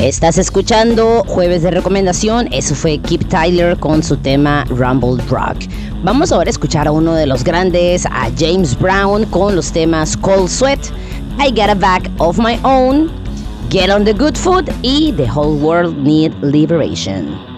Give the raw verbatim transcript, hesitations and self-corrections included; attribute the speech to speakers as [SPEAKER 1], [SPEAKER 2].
[SPEAKER 1] Estás escuchando Jueves de Recomendación. Eso fue Kip Tyler con su tema Rumble Rock. Vamos ahora a escuchar a uno de los grandes, a James Brown, con los temas Cold Sweat, I Got a Bag of My Own, Get on the Good Foot y The Whole World Need Liberation.